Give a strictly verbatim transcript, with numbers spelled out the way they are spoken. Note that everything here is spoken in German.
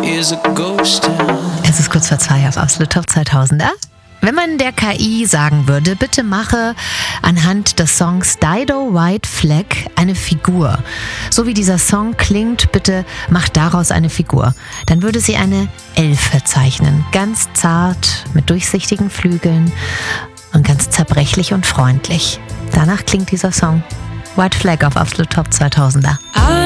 Es ist kurz vor zwei auf Absolut Top zweitausender. Wenn man der K I sagen würde, bitte mache anhand des Songs Dido White Flag eine Figur. So wie dieser Song klingt, bitte mach daraus eine Figur. Dann würde sie eine Elfe zeichnen. Ganz zart, mit durchsichtigen Flügeln und ganz zerbrechlich und freundlich. Danach klingt dieser Song. White Flag auf Absolut Top zweitausender.